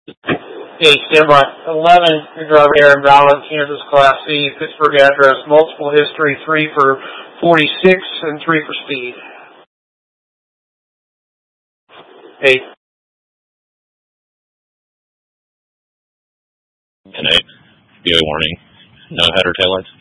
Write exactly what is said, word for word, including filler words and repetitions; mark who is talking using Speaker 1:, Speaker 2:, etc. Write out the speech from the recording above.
Speaker 1: Hey, standby. eleven, your driver Aaron Ballard, Kansas Class C, Pittsburgh address, multiple history, three for forty-six and three for speed. Hey.
Speaker 2: ten eight, B O warning, no header taillights.